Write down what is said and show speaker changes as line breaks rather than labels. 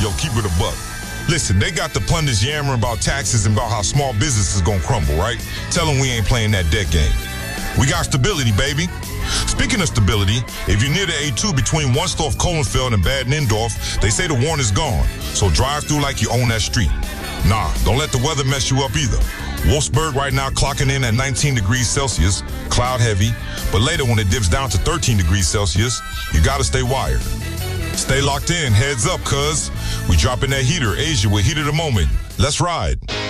yo, keep it a buck. Listen, they got the pundits yammering about taxes and about how small business is gonna crumble, right? Tell them we ain't playing that debt game. We got stability, baby. Speaking of stability, if you're near the A2 between Wunstorf, Kohlenfeld, and Bad Nindorf, they say the warning is gone, so drive through like you own that street. Nah, don't let the weather mess you up either. Wolfsburg right now clocking in at 19 degrees Celsius, cloud heavy, but later when it dips down to 13 degrees Celsius, you gotta stay wired. Stay locked in, heads up, cuz we dropping that heater, Asia with Heat of the Moment. Let's ride.